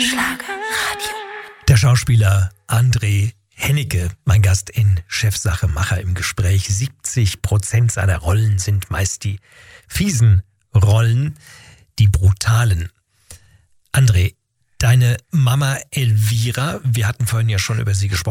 Schlagerradio. Der Schauspieler André Hennecke, mein Gast in Chefsache Macher im Gespräch. 70% seiner Rollen sind meist die fiesen Rollen, die brutalen. André, deine Mama Elvira, wir hatten vorhin ja schon über sie gesprochen,